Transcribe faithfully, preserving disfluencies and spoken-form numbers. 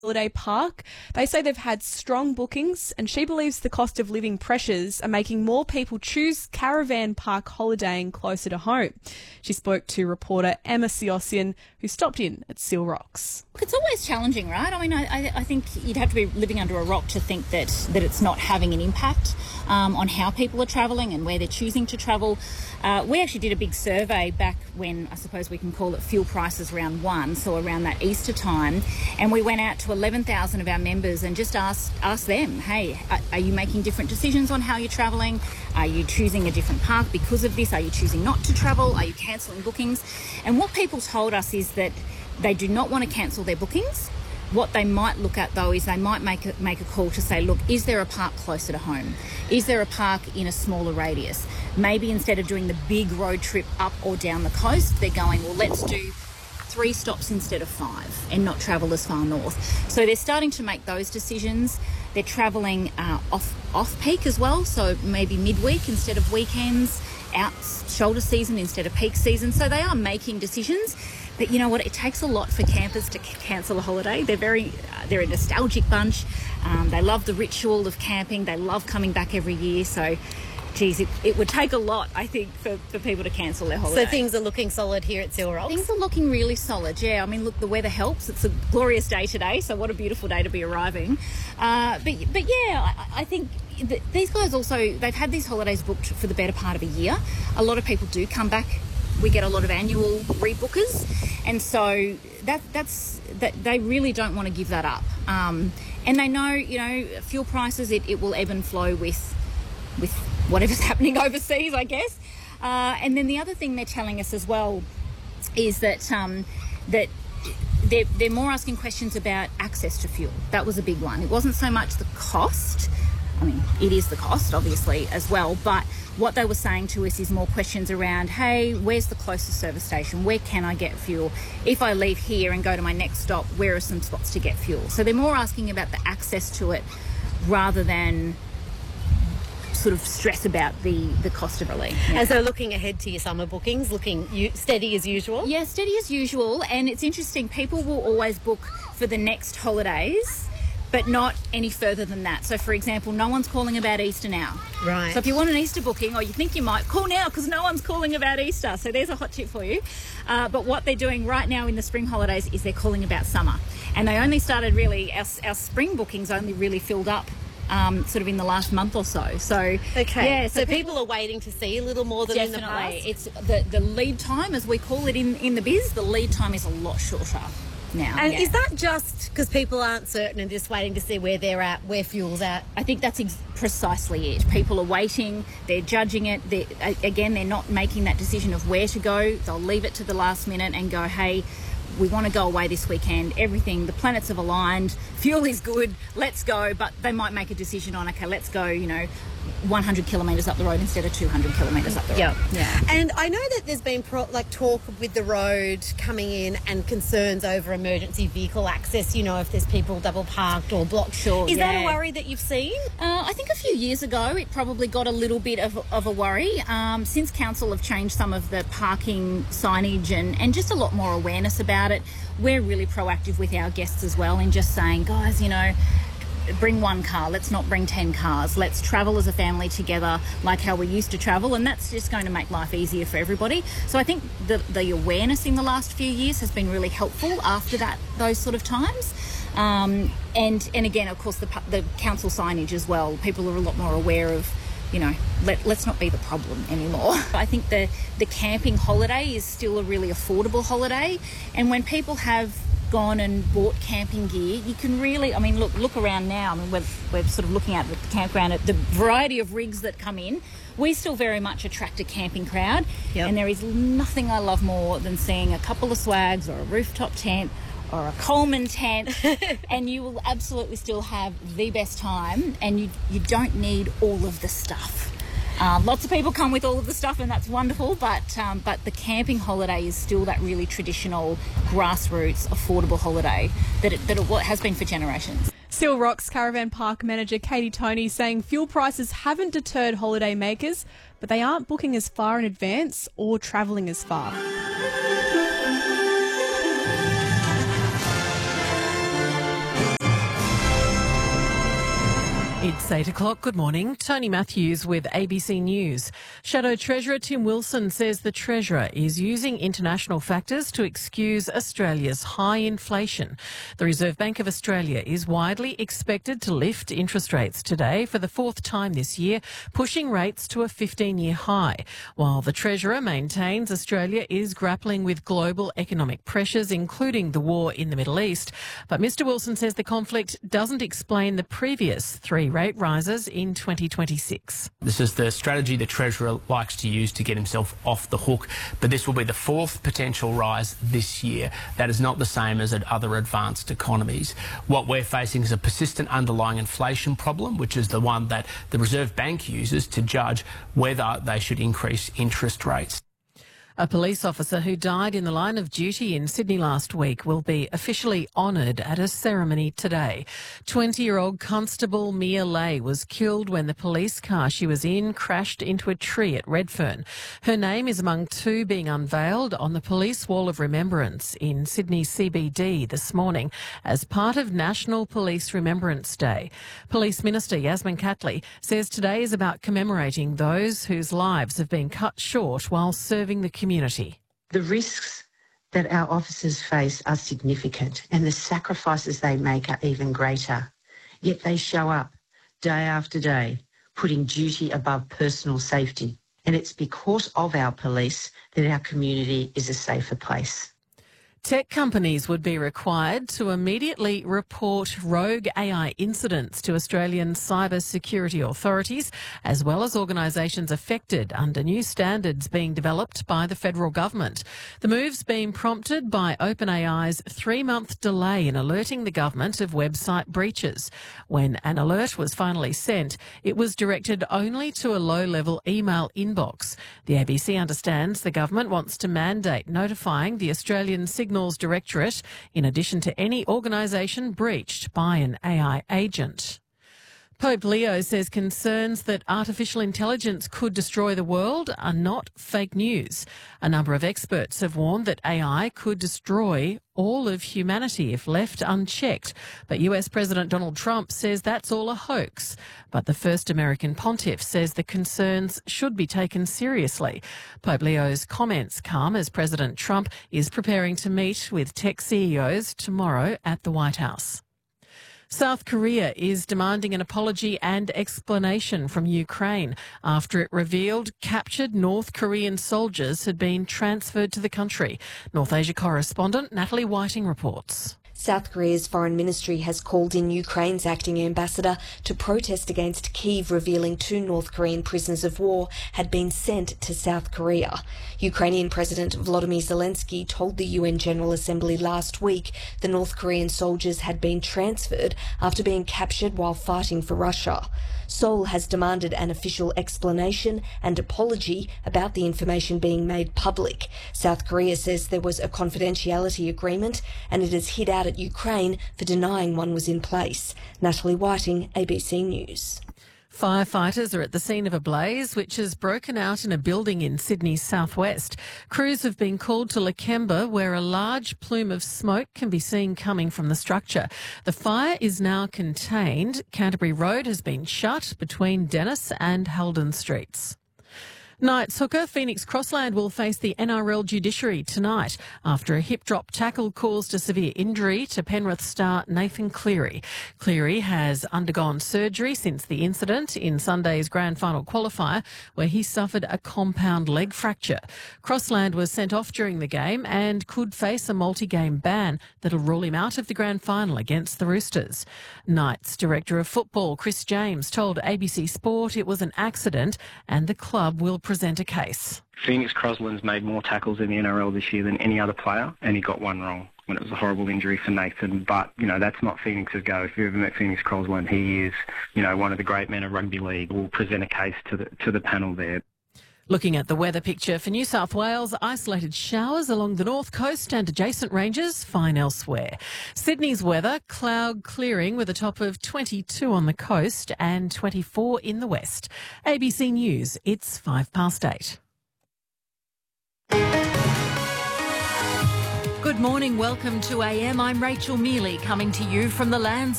Holiday Park. They say they've had strong bookings, and she believes the cost of living pressures are making more people choose caravan park holidaying closer to home. She spoke to reporter Emma Siossian, who stopped in at Seal Rocks. It's always challenging, right? I mean, I, I think you'd have to be living under a rock to think that, that it's not having an impact um, on how people are travelling and where they're choosing to travel. Uh, we actually did a big survey back when, I suppose we can call it fuel prices round one, so around that Easter time, and we went out to eleven thousand of our members and just asked, asked them, hey, are, are you making different decisions on how you're travelling? Are you choosing a different park because of this? Are you choosing not to travel? Are you cancelling bookings? And what people told us is that they do not want to cancel their bookings. What they might look at, though, is they might make a, make a call to say, look, is there a park closer to home? Is there a park in a smaller radius? Maybe instead of doing the big road trip up or down the coast, they're going, well, let's do three stops instead of five and not travel as far north. So they're starting to make those decisions. They're travelling uh, off, off-peak as well, so maybe midweek instead of weekends, out shoulder season instead of peak season. So they are making decisions. But you know what? It takes a lot for campers to c- cancel a holiday. They're very, uh, they're a nostalgic bunch. Um, they love the ritual of camping. They love coming back every year. So, geez, it, it would take a lot, I think, for, for people to cancel their holiday. So things are looking solid here at Seal Rocks? Things are looking really solid, yeah. I mean, look, the weather helps. It's a glorious day today, so what a beautiful day to be arriving. Uh, but, but yeah, I, I think th- these guys also, they've had these holidays booked for the better part of a year. A lot of people do come back. We get a lot of annual rebookers, and so that that's that they really don't want to give that up. Um, and they know, you know, fuel prices, it, it will ebb and flow with with whatever's happening overseas, I guess. Uh, and then the other thing they're telling us as well is that um, that they're, they're more asking questions about access to fuel. That was a big one. It wasn't so much the cost. I mean, it is the cost, obviously, as well, but what they were saying to us is more questions around, hey, where's the closest service station? Where can I get fuel? If I leave here and go to my next stop, where are some spots to get fuel? So they're more asking about the access to it rather than sort of stress about the, the cost of relief. Yeah. And so looking ahead to your summer bookings, looking u- steady as usual? Yeah, steady as usual. And it's interesting, people will always book for the next holidays, but not any further than that. So, for example, no one's calling about Easter now. Right. So if you want an Easter booking, or you think you might, call now because no one's calling about Easter. So there's a hot tip for you. Uh, but what they're doing right now in the spring holidays is they're calling about summer. And they only started really, our, our spring bookings only really filled up um, sort of in the last month or so. So, okay. Yeah, so, so people, people are waiting to see a little more than definitely. in the past? It's the, the lead time, as we call it in, in the biz, the lead time is a lot shorter now. And yeah. is that just because people aren't certain and just waiting to see where they're at, where fuel's at? I think that's ex- precisely it. People are waiting, they're judging it. They're, again, they're not making that decision of where to go. They'll leave it to the last minute and go, hey, we want to go away this weekend. Everything, the planets have aligned. Fuel is good. Let's go. But they might make a decision on, okay, let's go, you know, one hundred kilometres up the road instead of two hundred kilometres up the road. Yep. Yeah. And I know that there's been pro- like talk with the road coming in and concerns over emergency vehicle access, you know, if there's people double parked or blocked. Sure, Is yeah. that a worry that you've seen? Uh, I think a few years ago it probably got a little bit of, of a worry. Um, since council have changed some of the parking signage and, and just a lot more awareness about it, we're really proactive with our guests as well in just saying, guys, you know, bring one car, let's not bring ten cars. Let's travel as a family together like how we used to travel, and that's just going to make life easier for everybody. So I think the, the awareness in the last few years has been really helpful after that, those sort of times. Um, and, and again, of course, the, the council signage as well. People are a lot more aware of, you know, let, let's not be the problem anymore. I think the, the camping holiday is still a really affordable holiday. And when people have gone and bought camping gear, you can really, I mean, look look around now. I mean, we're, we're sort of looking at the campground, at the variety of rigs that come in. We still very much attract a camping crowd. Yep. And there is nothing I love more than seeing a couple of swags or a rooftop tent or a Coleman tent, and you will absolutely still have the best time, and you you don't need all of the stuff. Um, lots of people come with all of the stuff, and that's wonderful, but um, but the camping holiday is still that really traditional, grassroots, affordable holiday that it, that it has been for generations. Seal Rocks Caravan Park manager Katie Toney saying fuel prices haven't deterred holiday makers, but they aren't booking as far in advance or travelling as far. It's eight o'clock. Good morning. Tony Matthews with A B C News. Shadow Treasurer Tim Wilson says the Treasurer is using international factors to excuse Australia's high inflation. The Reserve Bank of Australia is widely expected to lift interest rates today for the fourth time this year, pushing rates to a fifteen-year high, while the Treasurer maintains Australia is grappling with global economic pressures, including the war in the Middle East. But Mr Wilson says the conflict doesn't explain the previous three rate rises in twenty twenty-six. This is the strategy the Treasurer likes to use to get himself off the hook, but this will be the fourth potential rise this year. That is not the same as at other advanced economies. What we're facing is a persistent underlying inflation problem, which is the one that the Reserve Bank uses to judge whether they should increase interest rates. A police officer who died in the line of duty in Sydney last week will be officially honoured at a ceremony today. twenty-year-old Constable Mia Lay was killed when the police car she was in crashed into a tree at Redfern. Her name is among two being unveiled on the Police Wall of Remembrance in Sydney C B D this morning as part of National Police Remembrance Day. Police Minister Yasmin Catley says today is about commemorating those whose lives have been cut short while serving the community. Community. The risks that our officers face are significant and the sacrifices they make are even greater. Yet they show up day after day, putting duty above personal safety. And it's because of our police that our community is a safer place. Tech companies would be required to immediately report rogue A I incidents to Australian cyber security authorities, as well as organisations affected under new standards being developed by the federal government. The move's been prompted by OpenAI's three-month delay in alerting the government of website breaches. When an alert was finally sent, it was directed only to a low-level email inbox. The A B C understands the government wants to mandate notifying the Australian Signals Directorate in addition to any organisation breached by an A I agent. Pope Leo says concerns that artificial intelligence could destroy the world are not fake news. A number of experts have warned that A I could destroy all of humanity if left unchecked. But U S President Donald Trump says that's all a hoax. But the first American pontiff says the concerns should be taken seriously. Pope Leo's comments come as President Trump is preparing to meet with tech C E Os tomorrow at the White House. South Korea is demanding an apology and explanation from Ukraine after it revealed captured North Korean soldiers had been transferred to the country. North Asia correspondent Natalie Whiting reports. South Korea's foreign ministry has called in Ukraine's acting ambassador to protest against Kyiv revealing two North Korean prisoners of war had been sent to South Korea. Ukrainian President Volodymyr Zelensky told the U N General Assembly last week the North Korean soldiers had been transferred after being captured while fighting for Russia. Seoul has demanded an official explanation and apology about the information being made public. South Korea says there was a confidentiality agreement and it has hit out at Ukraine for denying one was in place. Natalie Whiting, A B C News. Firefighters are at the scene of a blaze which has broken out in a building in Sydney's southwest. Crews have been called to Lakemba where a large plume of smoke can be seen coming from the structure. The fire is now contained. Canterbury Road has been shut between Dennis and Halden Streets. Knights hooker Phoenix Crossland will face the N R L judiciary tonight after a hip drop tackle caused a severe injury to Penrith star Nathan Cleary. Cleary has undergone surgery since the incident in Sunday's grand final qualifier where he suffered a compound leg fracture. Crossland was sent off during the game and could face a multi-game ban that'll rule him out of the grand final against the Roosters. Knights Director of Football Chris James told A B C Sport it was an accident and the club will present a case. Phoenix Crossland's made more tackles in the N R L this year than any other player, and he got one wrong when it was a horrible injury for Nathan. But, you know, that's not Phoenix's go. If you ever met Phoenix Crossland, he is, you know, one of the great men of rugby league. We'll present a case to the to the panel there. Looking at the weather picture for New South Wales, isolated showers along the north coast and adjacent ranges, fine elsewhere. Sydney's weather, cloud clearing with a top of twenty-two on the coast and twenty-four in the west. A B C News, it's five past eight. Good morning, welcome to A M. I'm Rachel Mealy coming to you from the lands